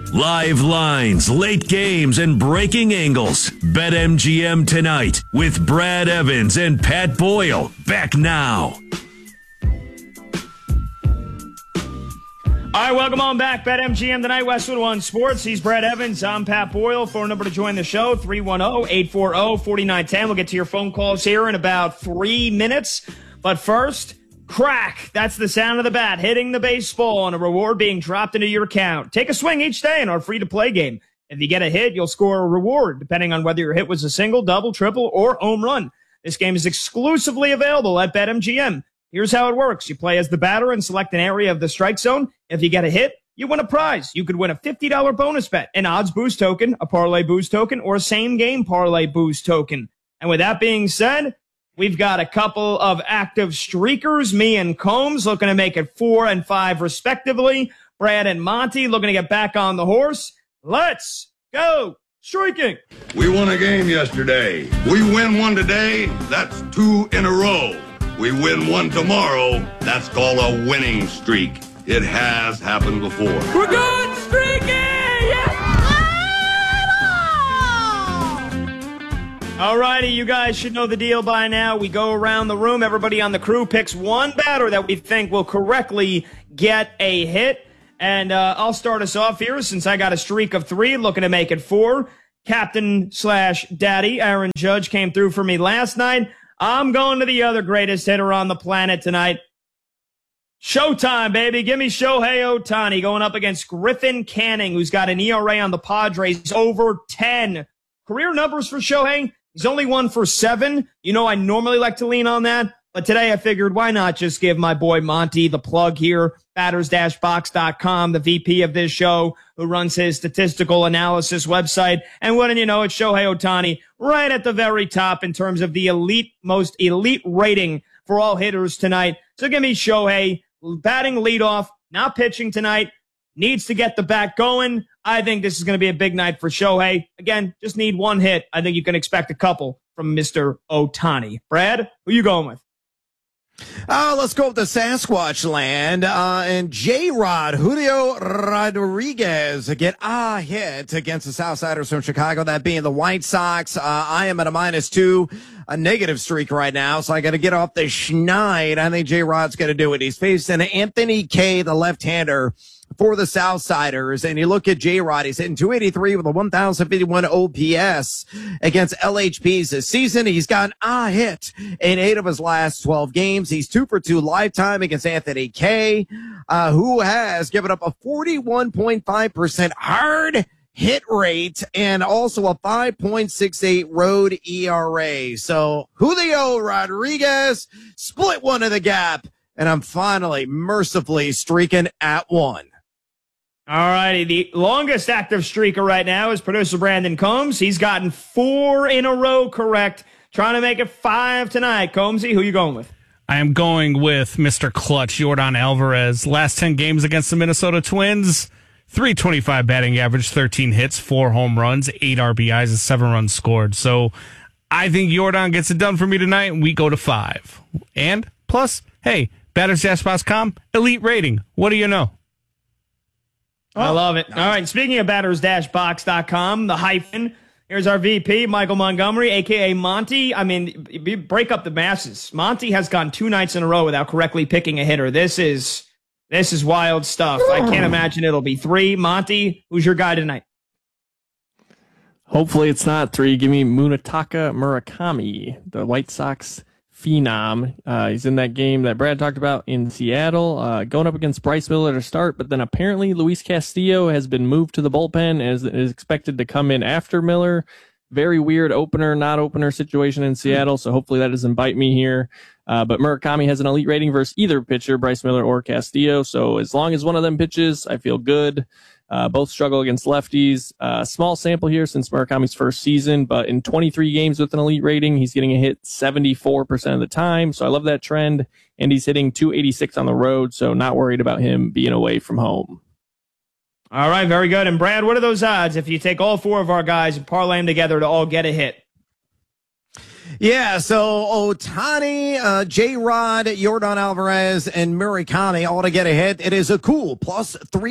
Live lines, late games, and breaking angles. BetMGM tonight with Brad Evans and Pat Boyle. Back now. All right, welcome on back. BetMGM tonight, Westwood One Sports. He's Brad Evans. I'm Pat Boyle. Phone number to join the show, 310-840-4910. We'll get to your phone calls here in about 3 minutes. But first, crack. That's the sound of the bat hitting the baseball and a reward being dropped into your account. Take a swing each day in our free-to-play game. If you get a hit, you'll score a reward, depending on whether your hit was a single, double, triple, or home run. This game is exclusively available at BetMGM. Here's how it works. You play as the batter and select an area of the strike zone. If you get a hit, you win a prize. You could win a $50 bonus bet, an odds boost token, a parlay boost token, or a same-game parlay boost token. And with that being said, we've got a couple of active streakers, me and Combs, looking to make it 4 and 5 respectively. Brad and Monty looking to get back on the horse. Let's go streaking. We won a game yesterday. We win one today, that's 2 in a row. We win one tomorrow, that's called a winning streak. It has happened before. We're good streaking! Yeah! All righty, you guys should know the deal by now. We go around the room. Everybody on the crew picks one batter that we think will correctly get a hit. And I'll start us off here since I got a streak of 3, looking to make it 4. Captain/Daddy Aaron Judge came through for me last night. I'm going to the other greatest hitter on the planet tonight. Showtime, baby. Give me Shohei Ohtani going up against Griffin Canning, who's got an ERA on the Padres over 10. Career numbers for Shohei, he's only 1 for 7. You know I normally like to lean on that, but today I figured why not just give my boy Monty the plug here, batters-box.com, the VP of this show, who runs his statistical analysis website. And wouldn't you know, it's Shohei Ohtani right at the very top in terms of the most elite rating for all hitters tonight. So give me Shohei batting leadoff, not pitching tonight, needs to get the bat going. I think this is going to be a big night for Shohei. Again, just need one hit. I think you can expect a couple from Mr. Ohtani. Brad, who you going with? Let's go with the Sasquatch land. And J-Rod, Julio Rodriguez get a hit against the Southsiders from Chicago, that being the White Sox. I am at a -2, a negative streak right now, so I got to get off the schneid. I think J-Rod's going to do it. He's facing Anthony Kay, the left-hander, for the Southsiders. And you look at J-Rod, he's hitting 283 with a 1,051 OPS against LHPs this season. He's gotten a hit in 8 of his last 12 games. He's 2 for 2 lifetime against Anthony Kay, who has given up a 41.5% hard hit rate and also a 5.68 road ERA. So Julio Rodriguez split one of the gap, and I'm finally mercifully streaking at 1. All righty, the longest active streaker right now is producer Brandon Combs. He's gotten 4 in a row correct, trying to make it 5 tonight. Combsy, who you going with? I am going with Mr. Clutch, Yordan Alvarez. Last 10 games against the Minnesota Twins, .325 batting average, 13 hits, 4 home runs, 8 RBIs, and 7 runs scored. So I think Yordan gets it done for me tonight, and we go to 5. And plus, hey, batters-box.com, elite rating. What do you know? I love it. All right, speaking of batters-box.com, the hyphen, here's our VP, Michael Montgomery, a.k.a. Monty. I mean, break up the masses. Monty has gone 2 nights in a row without correctly picking a hitter. This is wild stuff. I can't imagine it'll be 3. Monty, who's your guy tonight? Hopefully it's not 3. Give me Munetaka Murakami, the White Sox phenom. He's in that game that Brad talked about in Seattle, going up against Bryce Miller to start, but then apparently Luis Castillo has been moved to the bullpen as is expected to come in after Miller. Very weird opener, not opener situation in Seattle, so hopefully that doesn't bite me here. But Murakami has an elite rating versus either pitcher, Bryce Miller or Castillo, so as long as one of them pitches, I feel good. Both struggle against lefties. Small sample here since Murakami's first season, but in 23 games with an elite rating, he's getting a hit 74% of the time. So I love that trend. And he's hitting 286 on the road, so not worried about him being away from home. All right, very good. And Brad, what are those odds if you take all 4 of our guys and parlay them together to all get a hit? Yeah, so Ohtani, J-Rod, Yordan Alvarez, and Murakami all to get a hit. It is a cool plus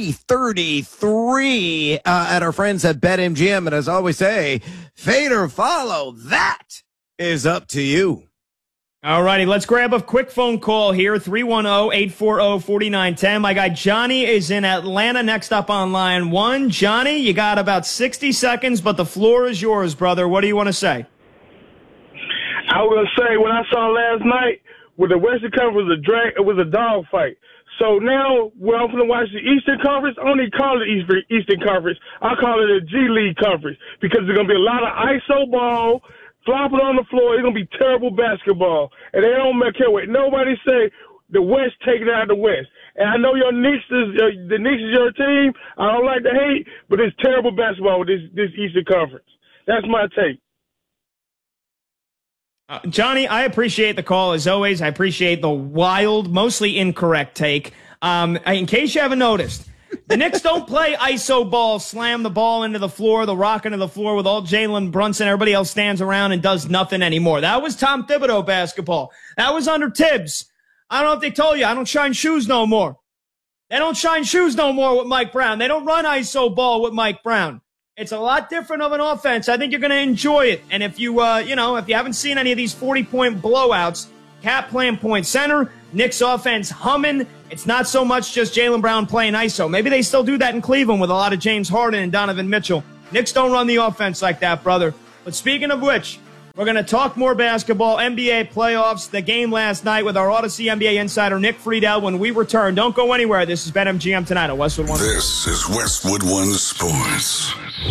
333 at our friends at BetMGM. And as I always say, fade or follow, that is up to you. All righty, let's grab a quick phone call here, 310-840-4910. My guy Johnny is in Atlanta next up on line one. Johnny, you got about 60 seconds, but the floor is yours, brother. What do you want to say? I was going to say, what I saw last night with the Western Conference, it was a dog fight. So now, when I'm going to watch the Eastern Conference, I don't even call it Eastern Conference. I call it a G League Conference because there's going to be a lot of ISO ball, flopping on the floor. It's going to be terrible basketball. And they don't care what nobody say. The West taking out the West. And I know the Knicks is your team. I don't like to hate, but it's terrible basketball with this Eastern Conference. That's my take. Johnny, I appreciate the call as always. I appreciate the wild, mostly incorrect take. In case you haven't noticed, the Knicks don't play ISO ball, slam the ball into the floor, the rock into the floor with all Jalen Brunson. Everybody else stands around and does nothing anymore. That was Tom Thibodeau basketball. That was under Tibbs. I don't know if they told you, I don't shine shoes no more. They don't shine shoes no more with Mike Brown. They don't run ISO ball with Mike Brown. It's a lot different of an offense. I think you're going to enjoy it. And if you, if you haven't seen any of these 40-point blowouts, Cat playing point center, Knicks offense humming. It's not so much just Jaylen Brown playing ISO. Maybe they still do that in Cleveland with a lot of James Harden and Donovan Mitchell. Knicks don't run the offense like that, brother. But speaking of which, we're going to talk more basketball, NBA playoffs, the game last night with our Odyssey NBA insider, Nick Friedel, when we return. Don't go anywhere. This is BetMGM tonight at Westwood One. This is Westwood One Sports.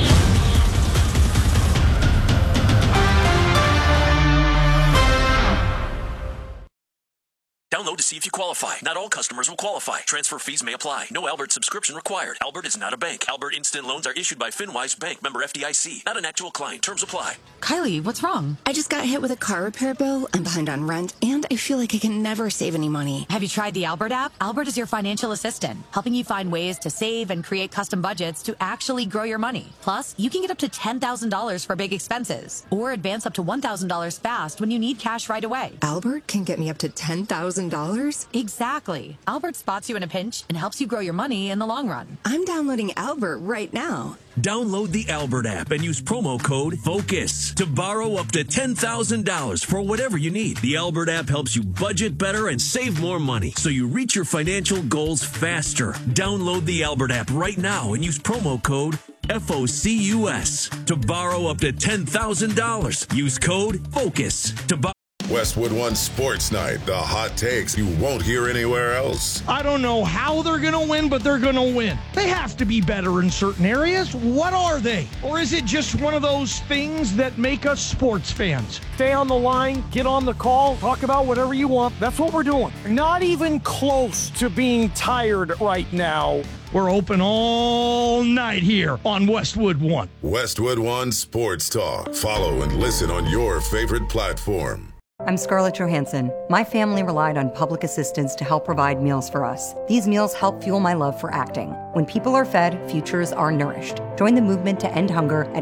Download to see if you qualify. Not all customers will qualify. Transfer fees may apply. No Albert subscription required. Albert is not a bank. Albert Instant Loans are issued by FinWise Bank, member FDIC. Not an actual client. Terms apply. Kylie, what's wrong? I just got hit with a car repair bill. I'm behind on rent, and I feel like I can never save any money. Have you tried the Albert app? Albert is your financial assistant, helping you find ways to save and create custom budgets to actually grow your money. Plus, you can get up to $10,000 for big expenses, or advance up to $1,000 fast when you need cash right away. Albert can get me up to $10,000? Exactly. Albert spots you in a pinch and helps you grow your money in the long run. I'm downloading Albert right now. Download the Albert app and use promo code FOCUS to borrow up to $10,000 for whatever you need. The Albert app helps you budget better and save more money so you reach your financial goals faster. Download the Albert app right now and use promo code FOCUS to borrow up to $10,000. Use code FOCUS to borrow. Westwood One Sports Night, the hot takes you won't hear anywhere else. I don't know how they're going to win, but they're going to win. They have to be better in certain areas. What are they? Or is it just one of those things that make us sports fans? Stay on the line, get on the call, talk about whatever you want. That's what we're doing. Not even close to being tired right now. We're open all night here on Westwood One. Westwood One Sports Talk. Follow and listen on your favorite platform. I'm Scarlett Johansson. My family relied on public assistance to help provide meals for us. These meals help fuel my love for acting. When people are fed, futures are nourished. Join the movement to end hunger at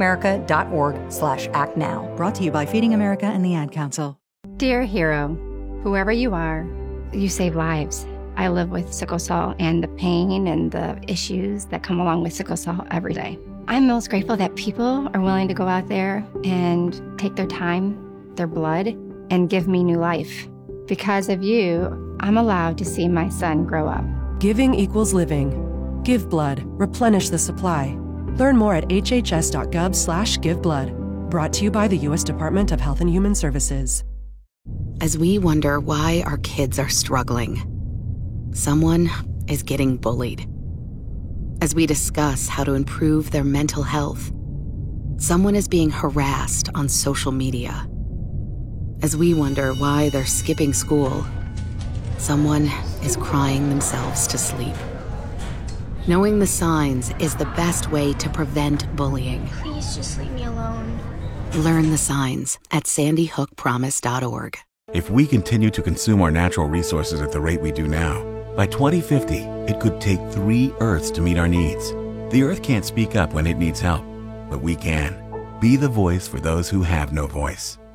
feedingamerica.org/actnow. Brought to you by Feeding America and the Ad Council. Dear hero, whoever you are, you save lives. I live with sickle cell and the pain and the issues that come along with sickle cell every day. I'm most grateful that people are willing to go out there and take their time, their blood, and give me new life. Because of you, I'm allowed to see my son grow up. Giving equals living. Give blood. Replenish the supply. Learn more at hhs.gov/giveblood. Brought to you by the U.S. Department of Health and Human Services. As we wonder why our kids are struggling, someone is getting bullied. As we discuss how to improve their mental health, someone is being harassed on social media. As we wonder why they're skipping school, someone is crying themselves to sleep. Knowing the signs is the best way to prevent bullying. Please just leave me alone. Learn the signs at sandyhookpromise.org. If we continue to consume our natural resources at the rate we do now, by 2050, it could take 3 Earths to meet our needs. The Earth can't speak up when it needs help, but we can. Be the voice for those who have no voice.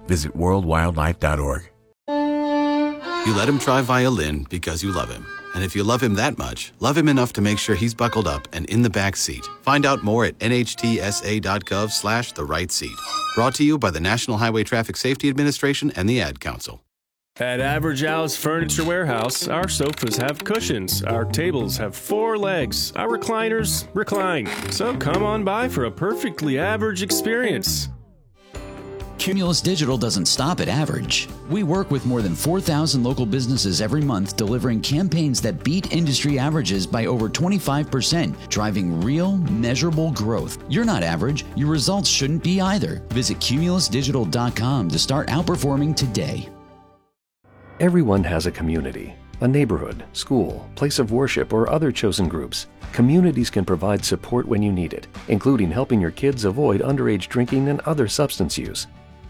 Visit worldwildlife.org. You let him try violin because you love him. And if you love him that much, love him enough to make sure he's buckled up and in the back seat. Find out more at nhtsa.gov/the-right-seat. Brought to you by the National Highway Traffic Safety Administration and the Ad Council. At Average Al's Furniture Warehouse, our sofas have cushions, our tables have 4 legs, our recliners recline. So come on by for a perfectly average experience. Cumulus Digital doesn't stop at average. We work with more than 4,000 local businesses every month, delivering campaigns that beat industry averages by over 25%, driving real, measurable growth. You're not average. Your results shouldn't be either. Visit cumulusdigital.com to start outperforming today. Everyone has a community, a neighborhood, school, place of worship, or other chosen groups. Communities can provide support when you need it, including helping your kids avoid underage drinking and other substance use.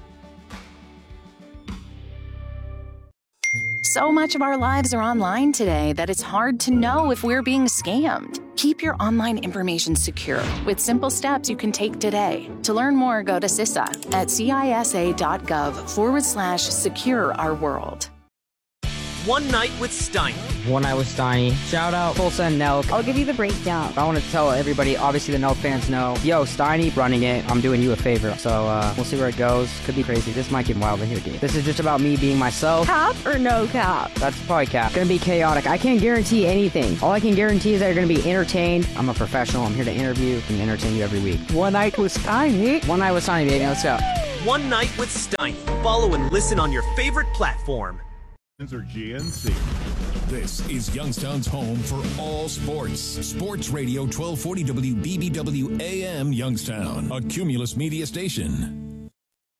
So much of our lives are online today that it's hard to know if we're being scammed. Keep your online information secure with simple steps you can take today. To learn more, go to CISA at CISA.gov/secure our world. One Night with Steiny. One Night with Steiny. Shout out Tulsa and Nelk. I'll give you the breakdown. I want to tell everybody, obviously the Nelk fans know, yo, Steiny running it. I'm doing you a favor. So we'll see where it goes. Could be crazy. This might get wild in here, dude. This is just about me being myself. Cap or no cap? That's probably cap. Gonna be chaotic. I can't guarantee anything. All I can guarantee is that you're gonna be entertained. I'm a professional. I'm here to interview and entertain you every week. One Night with Steiny. One Night with Steiny, baby. Let's go. One Night with Steiny. Follow and listen on your favorite platform. Or GNC. This is Youngstown's home for all sports. Sports Radio 1240 WBBW AM Youngstown, a Cumulus media station.